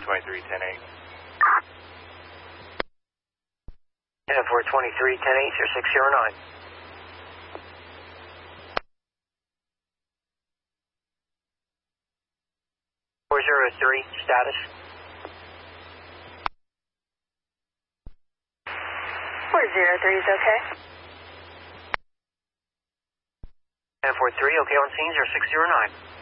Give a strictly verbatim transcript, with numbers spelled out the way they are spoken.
twenty-three, ten eight. ten four twenty-three, ten eight, zero six zero nine. four zero three, status. four zero three is okay. ten four three, okay on scene, zero six zero nine.